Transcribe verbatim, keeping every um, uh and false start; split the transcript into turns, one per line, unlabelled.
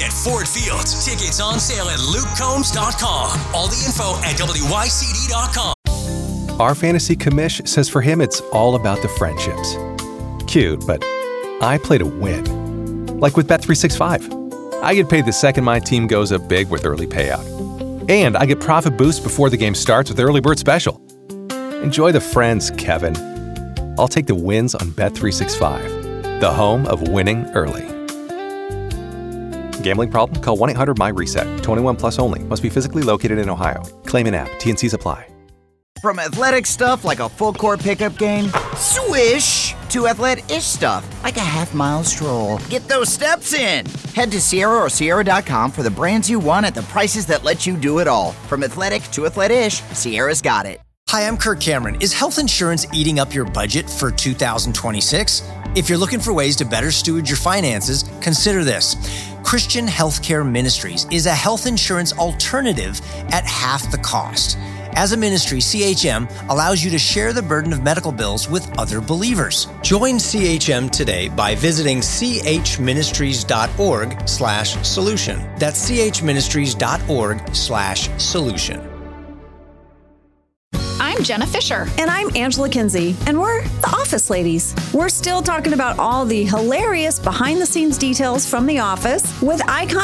at Ford Field. Tickets on sale at luke combs dot com. All the info at w y c d dot com.
Our fantasy commish says for him it's all about the friendships. Cute, but I play to win. Like with Bet three sixty-five. I get paid the second my team goes up big with early payout. And I get profit boost before the game starts with Early Bird Special. Enjoy the friends, Kevin. I'll take the wins on Bet three sixty-five, the home of winning early. Gambling problem? Call one eight hundred M Y reset. twenty-one plus only. Must be physically located in Ohio. Claim in app. T and Cs apply.
From athletic stuff like a full court pickup game, swish, to athlete-ish stuff like a half mile stroll. Get those steps in. Head to Sierra or Sierra dot com for the brands you want at the prices that let you do it all. From athletic to athlete-ish, Sierra's got it.
Hi, I'm Kirk Cameron. Is health insurance eating up your budget for two thousand twenty-six? If you're looking for ways to better steward your finances, consider this. Christian Healthcare Ministries is a health insurance alternative at half the cost. As a ministry, C H M allows you to share the burden of medical bills with other believers. Join C H M today by visiting c h ministries dot org slash solution. That's c h ministries dot org slash solution.
I'm Jenna Fisher.
And I'm Angela Kinsey, and we're the Office Ladies. We're still talking about all the hilarious behind-the-scenes details from The Office with icon